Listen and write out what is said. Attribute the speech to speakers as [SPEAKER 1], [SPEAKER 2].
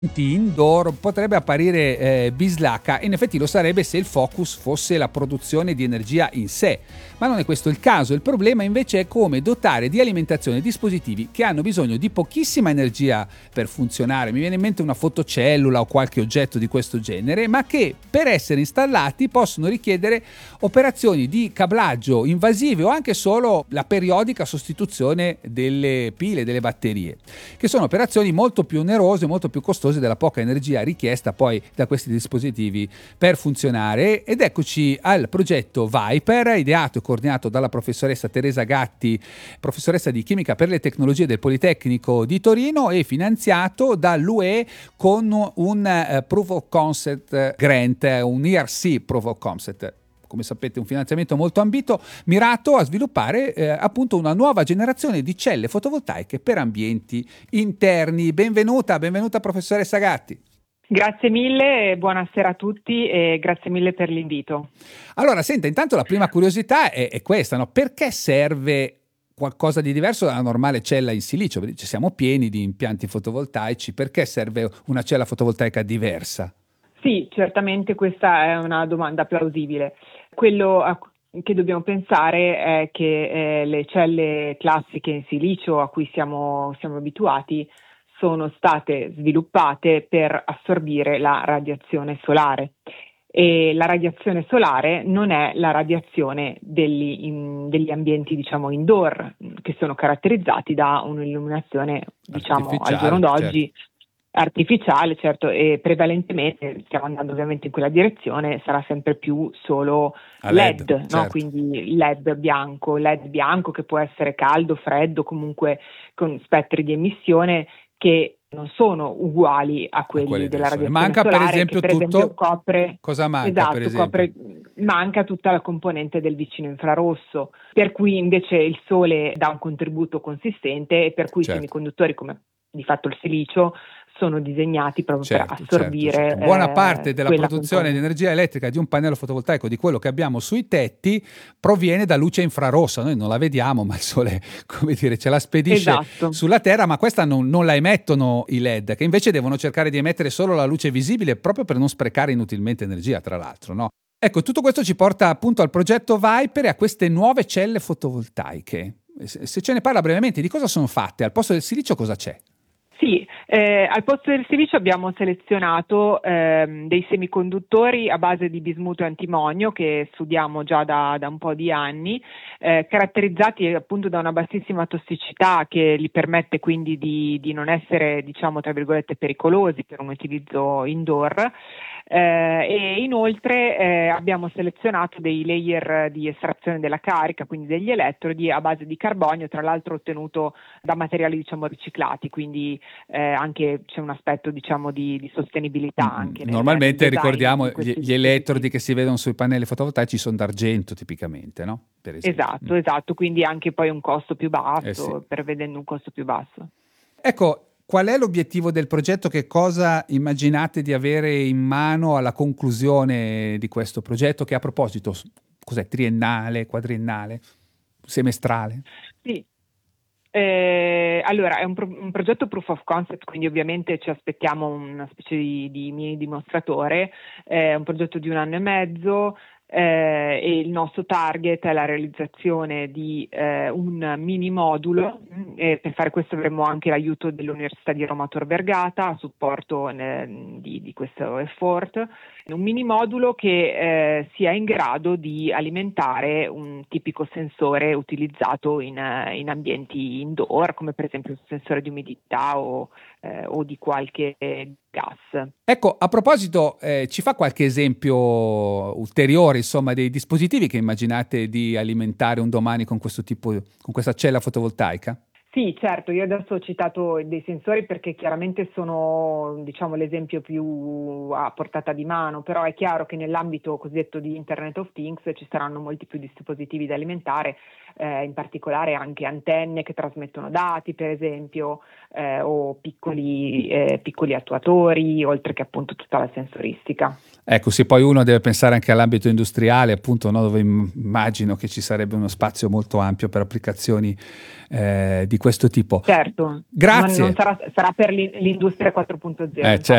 [SPEAKER 1] indoor potrebbe apparire bislacca, in effetti lo sarebbe se il focus fosse la produzione di energia in sé, ma non è questo il caso. Il problema invece è come dotare di alimentazione dispositivi che hanno bisogno di pochissima energia per funzionare. Mi viene in mente una fotocellula o qualche oggetto di questo genere, ma che per essere installati possono richiedere operazioni di cablaggio invasive o anche solo la periodica sostituzione delle pile, delle batterie, che sono operazioni molto più onerose, molto più costose della poca energia richiesta poi da questi dispositivi per funzionare. Ed eccoci al progetto Viper, ideato e coordinato dalla professoressa Teresa Gatti, professoressa di chimica per le tecnologie del Politecnico di Torino, e finanziato dall'UE con un Proof of Concept Grant, un ERC Proof of Concept. Come sapete, un finanziamento molto ambito, mirato a sviluppare appunto una nuova generazione di celle fotovoltaiche per ambienti interni. Benvenuta professoressa Gatti.
[SPEAKER 2] Grazie mille, buonasera a tutti e grazie mille per l'invito.
[SPEAKER 1] Allora, senta, intanto la prima curiosità è questa, no? Perché serve qualcosa di diverso dalla normale cella in silicio? Perché ci siamo pieni di impianti fotovoltaici, perché serve una cella fotovoltaica diversa?
[SPEAKER 2] Sì, certamente questa è una domanda plausibile. Quello che dobbiamo pensare è che le celle classiche in silicio a cui siamo abituati sono state sviluppate per assorbire la radiazione solare, e la radiazione solare non è la radiazione degli ambienti, diciamo, indoor, che sono caratterizzati da un'illuminazione, diciamo, al giorno d'oggi, certo, artificiale, certo, e prevalentemente stiamo andando ovviamente in quella direzione, sarà sempre più solo LED, no?
[SPEAKER 1] Certo.
[SPEAKER 2] Quindi LED bianco che può essere caldo, freddo, comunque con spettri di emissione che non sono uguali a quelli della radiazione
[SPEAKER 1] manca
[SPEAKER 2] solare,
[SPEAKER 1] per esempio
[SPEAKER 2] che per
[SPEAKER 1] tutto
[SPEAKER 2] esempio copre,
[SPEAKER 1] cosa manca,
[SPEAKER 2] esatto,
[SPEAKER 1] per esempio?
[SPEAKER 2] Manca tutta la componente del vicino infrarosso, per cui invece il sole dà un contributo consistente e per cui i semiconduttori, come di fatto il silicio, sono disegnati proprio per assorbire
[SPEAKER 1] certo. Buona parte della produzione
[SPEAKER 2] componente
[SPEAKER 1] di energia elettrica di un pannello fotovoltaico, di quello che abbiamo sui tetti, proviene da luce infrarossa. Noi non la vediamo, ma il sole, come dire, ce la spedisce sulla Terra, ma questa non la emettono i LED, che invece devono cercare di emettere solo la luce visibile proprio per non sprecare inutilmente energia, tra l'altro, no? Ecco, tutto questo ci porta appunto al progetto Viper e a queste nuove celle fotovoltaiche. Se ce ne parla brevemente, di cosa sono fatte? Al posto del silicio cosa c'è?
[SPEAKER 2] Sì, al posto del silicio abbiamo selezionato dei semiconduttori a base di bismuto e antimonio che studiamo già da un po' di anni, caratterizzati appunto da una bassissima tossicità che li permette quindi di non essere, diciamo, tra virgolette, pericolosi per un utilizzo indoor. E inoltre abbiamo selezionato dei layer di estrazione della carica, quindi degli elettrodi a base di carbonio, tra l'altro ottenuto da materiali, diciamo, riciclati, quindi anche c'è un aspetto, diciamo, di sostenibilità anche
[SPEAKER 1] normalmente
[SPEAKER 2] nel
[SPEAKER 1] ricordiamo gli elettrodi che si vedono sui pannelli fotovoltaici sono d'argento tipicamente, no? Per esempio.
[SPEAKER 2] Esatto, quindi anche poi un costo più basso, prevedendo un costo più basso.
[SPEAKER 1] Ecco, qual è l'obiettivo del progetto? Che cosa immaginate di avere in mano alla conclusione di questo progetto, che a proposito, cos'è, triennale, quadriennale, semestrale?
[SPEAKER 2] Sì. Allora, è un progetto proof of concept, quindi ovviamente ci aspettiamo una specie di mini dimostratore, è un progetto di 1 anno e mezzo, e il nostro target è la realizzazione di un mini modulo, e per fare questo avremo anche l'aiuto dell'Università di Roma Tor Vergata a supporto di questo effort, un mini modulo che sia in grado di alimentare un tipico sensore utilizzato in ambienti indoor, come per esempio il sensore di umidità o di qualche gas.
[SPEAKER 1] Ecco, a proposito, ci fa qualche esempio ulteriore, insomma, dei dispositivi che immaginate di alimentare un domani con questo tipo, con questa cella fotovoltaica?
[SPEAKER 2] Sì, certo, io adesso ho citato dei sensori perché chiaramente sono, diciamo, l'esempio più a portata di mano, però è chiaro che nell'ambito cosiddetto di Internet of Things ci saranno molti più dispositivi da alimentare, in particolare anche antenne che trasmettono dati, per esempio, o piccoli attuatori, oltre che appunto tutta la sensoristica.
[SPEAKER 1] Ecco, sì, poi uno deve pensare anche all'ambito industriale, appunto, no, dove immagino che ci sarebbe uno spazio molto ampio per applicazioni di questo tipo.
[SPEAKER 2] Certo,
[SPEAKER 1] Grazie.
[SPEAKER 2] non sarà per l'industria 4.0.
[SPEAKER 1] Certo.